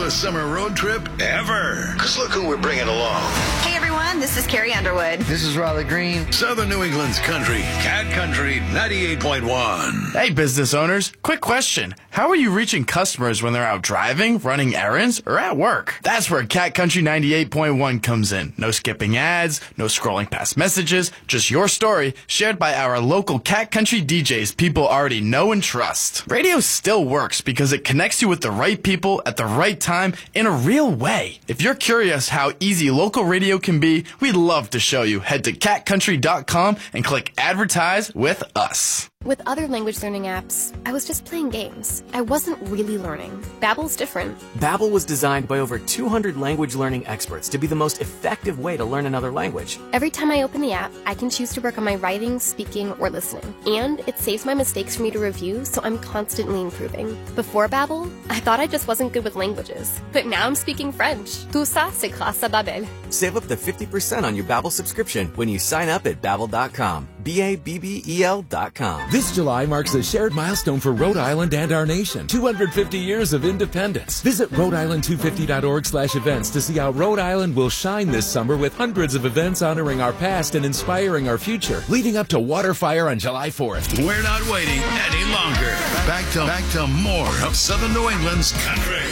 coolest summer road trip ever. Because look who we're bringing along. Hey, everyone. This is Carrie Underwood. This is Riley Green. Southern New England's country, Cat Country 98.1. Hey, business owners. Quick question. How are you reaching customers when they're out driving, running errands, or at work? That's where Cat Country 98.1 comes in. No skipping ads, no scrolling past messages, just your story shared by our local Cat Country DJs people already know and trust. Radio still works because it connects you with the right people at the right time in a real way. If you're curious how easy local radio can be, we'd love to show you. Head to catcountry.com and click Advertise with us. With other language learning apps, I was just playing games. I wasn't really learning. Babbel's different. Babbel was designed by over 200 language learning experts to be the most effective way to learn another language. Every time I open the app, I can choose to work on my writing, speaking, or listening. And it saves my mistakes for me to review, so I'm constantly improving. Before Babbel, I thought I just wasn't good with languages. But now I'm speaking French. Tout ça, c'est grâce à Babbel. Save up to 50% on your Babbel subscription when you sign up at Babbel.com. Babbel.com. This July marks a shared milestone for Rhode Island and our nation. 250 years of independence. Visit RhodeIsland250.org/events to see how Rhode Island will shine this summer with hundreds of events honoring our past and inspiring our future, leading up to Waterfire on July 4th. We're not waiting any longer. Back to more of Southern New England's country.